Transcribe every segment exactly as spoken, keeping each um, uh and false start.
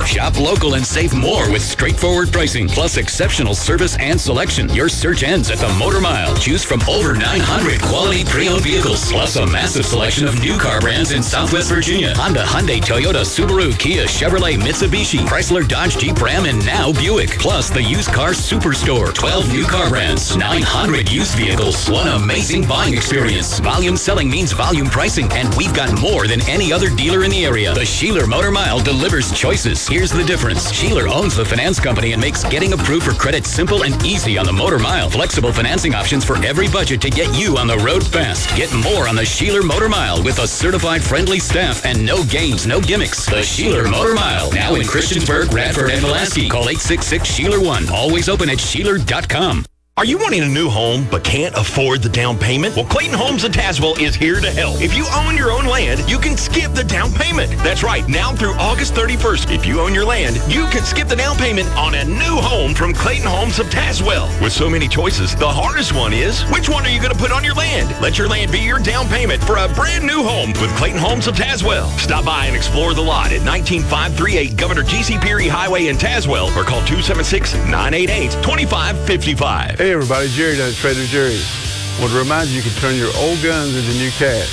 Shop local and save more with straightforward pricing, plus exceptional service and selection. Your search ends at the Motor Mile. Choose from over nine hundred quality pre-owned vehicles, plus a massive selection of new car brands in Southwest Virginia. Honda, Hyundai, Toyota, Subaru, Kia, Chevrolet, Mitsubishi, Chrysler, Dodge, Jeep, Ram, and now Buick. Plus the used car superstore. twelve new car brands, nine hundred used vehicles. One amazing buying experience. Volume selling means volume pricing, and we've got more than any other dealer in the area. The Sheeler Motor Mile delivers choices. Here's the difference. Sheeler owns the finance company and makes getting approved for credit simple and easy on the Motor Mile. Flexible financing options for every budget to get you on the road fast. Get more on the Sheeler Motor Mile with a certified friendly staff and no games, no gimmicks. The Sheeler Motor Mile. Now in Christiansburg, Radford, and Pulaski. Call eight six six, S H E E L E R one. Always open at Sheeler dot com. Are you wanting a new home but can't afford the down payment? Well, Clayton Homes of Tazewell is here to help. If you own your own land, you can skip the down payment. That's right. Now through August thirty-first, if you own your land, you can skip the down payment on a new home from Clayton Homes of Tazewell. With so many choices, the hardest one is, which one are you going to put on your land? Let your land be your down payment for a brand new home with Clayton Homes of Tazewell. Stop by and explore the lot at nineteen five thirty-eight Governor G C. Peary Highway in Tazewell, or call two seven six, nine eight eight, two five five five. Hey everybody, Jerry down at Trader Jerry's. I want to remind you you can turn your old guns into new cash.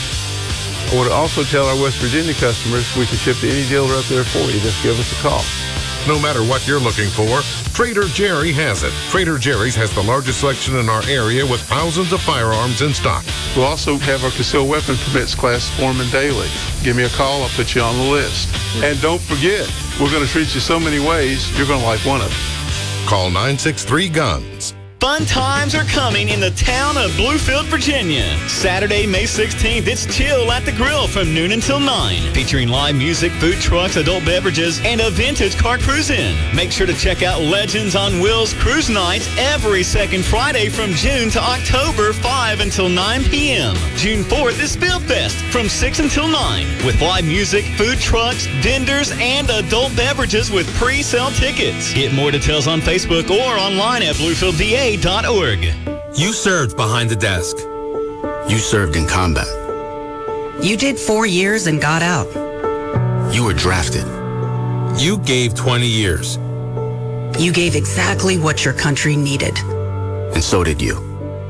I want to also tell our West Virginia customers we can ship to any dealer up there for you. Just give us a call. No matter what you're looking for, Trader Jerry has it. Trader Jerry's has the largest selection in our area with thousands of firearms in stock. We'll also have our concealed weapon permits class forming daily. Give me a call, I'll put you on the list. And don't forget, we're going to treat you so many ways, you're going to like one of them. Call nine six three, GUNS. Fun times are coming in the town of Bluefield, Virginia. Saturday, May sixteenth, it's Chill at the Grill from noon until nine. Featuring live music, food trucks, adult beverages, and a vintage car cruise-in. Make sure to check out Legends on Wheels Cruise Nights every second Friday from June to October, five until nine p.m. June fourth is Build Fest from six until nine. With live music, food trucks, vendors, and adult beverages with pre-sale tickets. Get more details on Facebook or online at Bluefield D A dot org. You served behind the desk. You served in combat. You did four years and got out. You were drafted. You gave twenty years. You gave exactly what your country needed. And so did you.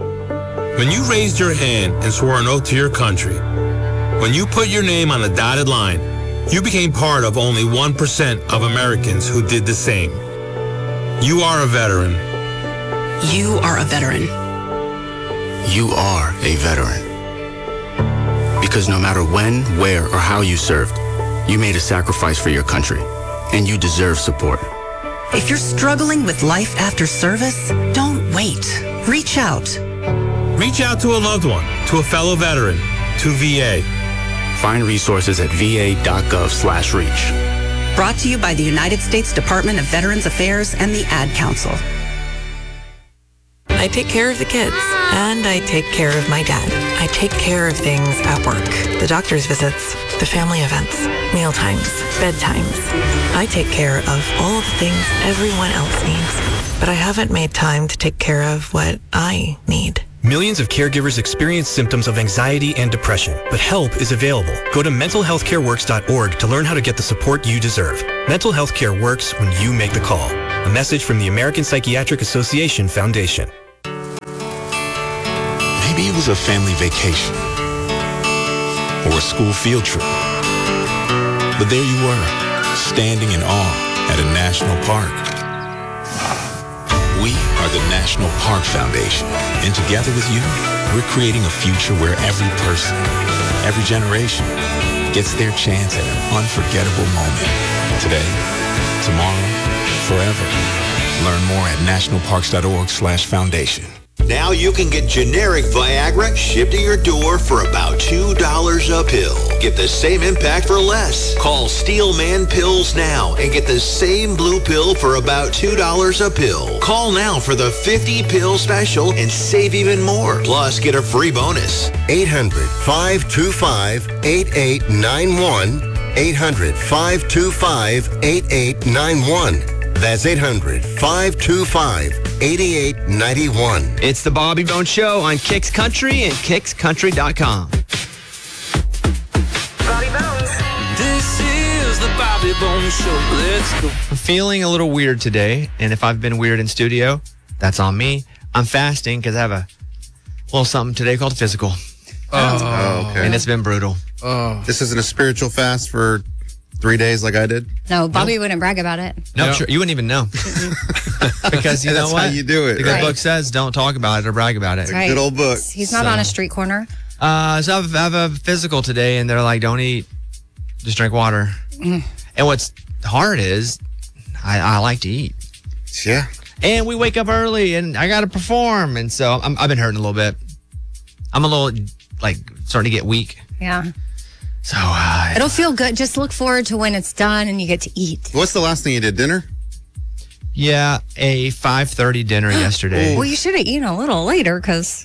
When you raised your hand and swore an oath to your country, when you put your name on a dotted line, you became part of only one percent of Americans who did the same. You are a veteran. You are a veteran. You are a veteran. Because no matter when, where, or how you served, you made a sacrifice for your country, and you deserve support. If you're struggling with life after service, don't wait. Reach out. Reach out to a loved one, to a fellow veteran, to V A. Find resources at V A dot gov slash reach. Brought to you by the United States Department of Veterans Affairs and the Ad Council. I take care of the kids, and I take care of my dad. I take care of things at work. The doctor's visits, the family events, meal times, bedtimes. I take care of all the things everyone else needs, but I haven't made time to take care of what I need. Millions of caregivers experience symptoms of anxiety and depression, but help is available. Go to mental health care works dot org to learn how to get the support you deserve. Mental health care works when you make the call. A message from the American Psychiatric Association Foundation. Maybe it was a family vacation or a school field trip. But there you were, standing in awe at a national park. We are the National Park Foundation, and together with you, we're creating a future where every person, every generation, gets their chance at an unforgettable moment. Today, tomorrow, forever. Learn more at national parks dot org slash foundation. Now you can get generic Viagra shipped to your door for about two dollars a pill. Get the same impact for less. Call Steelman Pills now and get the same blue pill for about two dollars a pill. Call now for the fifty pill special and save even more. Plus, get a free bonus. eight hundred, five two five, eight eight nine one. eight hundred, five two five, eight eight nine one. That's eight hundred, five two five, eight eight nine one. It's the Bobby Bones Show on Kicks Country and kicks country dot com. Bobby Bones. This is the Bobby Bones Show. Let's go. I'm feeling a little weird today, and if I've been weird in studio, that's on me. I'm fasting because I have a little something today called physical. Oh, okay. And it's been brutal. Oh. This isn't a spiritual fast for three days like I did? No, Bobby wouldn't brag about it. No, nope. Sure, you wouldn't even know. Because you know That's what? how you do it. The good Right. book says don't talk about it or brag about it. That's right. Good old book. He's not So- on a street corner. Uh, so I have, I have a physical today, and they're like, don't eat, just drink water. Mm. And what's hard is I, I like to eat. Yeah. And we wake up early, and I got to perform. And so I'm, I've been hurting a little bit. I'm a little, like, starting to get weak. Yeah. So uh, It'll feel good. Just look forward to when it's done and you get to eat. What's the last thing you did? Dinner? yeah, a five thirty dinner yesterday. Well, you should have eaten a little later because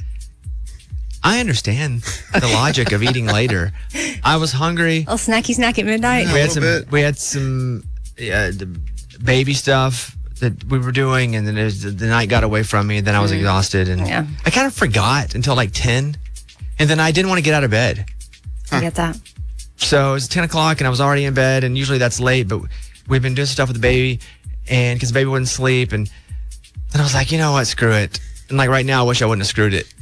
I understand the logic of eating later. I was hungry. a little snacky snack at midnight. we had some. We had some uh, the baby stuff that we were doing, and then it was, the night got away from me. And then I was Mm. exhausted, and Yeah. I kind of forgot until like ten, and then I didn't want to get out of bed. I get that. So it was ten o'clock, and I was already in bed, and usually that's late. But we've been doing stuff with the baby, and because the baby wouldn't sleep, and then I was like, you know what, screw it. And like right now, I wish I wouldn't have screwed it.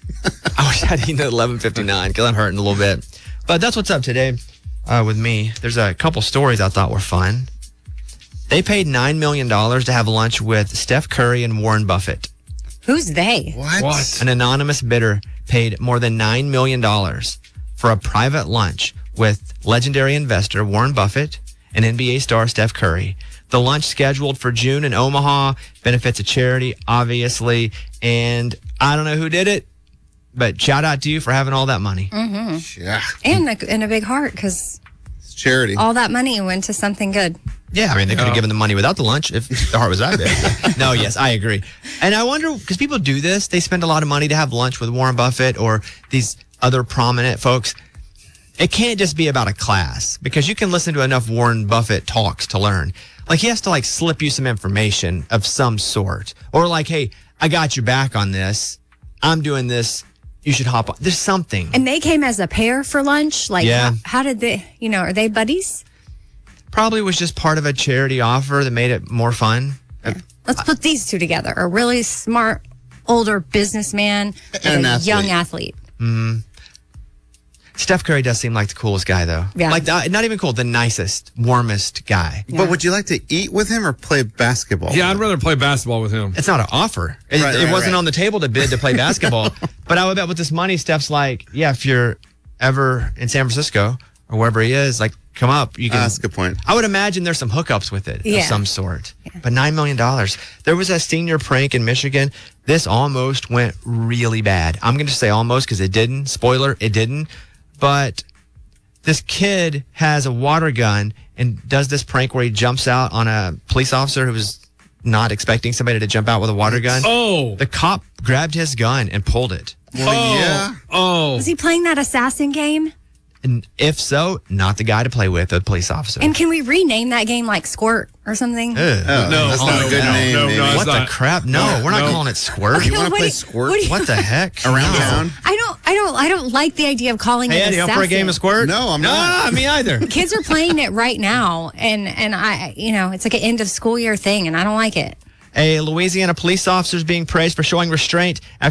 I wish I'd eaten at eleven fifty-nine because I'm hurting a little bit. But that's what's up today uh, with me. There's a couple stories I thought were fun. They paid nine million dollars to have lunch with Steph Curry and Warren Buffett. Who's they? What? An anonymous bidder paid more than nine million dollars for a private lunch with legendary investor Warren Buffett and N B A star Steph Curry. The lunch, scheduled for June in Omaha, benefits a charity, obviously. And I don't know who did it, but shout out to you for having all that money. Mm-hmm. Yeah. And a, and a big heart because It's charity. all that money went to something good. Yeah, I mean, they could have given the money without the lunch if the heart was that big. No, yes, I agree. And I wonder, because people do this, they spend a lot of money to have lunch with Warren Buffett or these other prominent folks. It can't just be about a class, because you can listen to enough Warren Buffett talks to learn. Like, he has to, like, slip you some information of some sort. Or like, hey, I got your back on this. I'm doing this. You should hop on. There's something. And they came as a pair for lunch. Like, Yeah. how, how did they, you know, are they buddies? Probably was just part of a charity offer that made it more fun. Let's put these two together. A really smart, older businessman and, And an a athlete. young athlete. Mm. Steph Curry does seem like the coolest guy, though. Yeah. Like, the, not even cool, the nicest, warmest guy. But would you like to eat with him or play basketball? Yeah, I'd rather play basketball with him. It's not an offer. It, Right, it right, wasn't right. on the table to bid to play basketball. But I would bet with this money, Steph's like, yeah, if you're ever in San Francisco or wherever he is, like, come up. You can. Ah, that's a good point. I would imagine there's some hookups with it Yeah. of some sort. But nine million dollars. There was a senior prank in Michigan. This almost went really bad. I'm going to say almost because it didn't. Spoiler, it didn't. But this kid has a water gun and does this prank where he jumps out on a police officer who was not expecting somebody to jump out with a water gun. Oh. The cop grabbed his gun and pulled it. Well, yeah. Oh. Was he playing that assassin game? And if so, not the guy to play with, a police officer. And can we rename that game like Squirt or something? Ugh. Oh, No, that's oh, not a good no, name. no, Amy. no, it's What the not. crap? No, No, we're not no. calling it Squirt. You want to What play do you- squirt what do you- What the heck? around No. town? I don't, I don't, I don't like the idea of calling Hey, it Eddie, up assassin. for a game of Squirt? No, I'm no, not. me either. Kids are playing it right now, and and I, you know, it's like an end of school year thing, and I don't like it. A Louisiana police officer is being praised for showing restraint after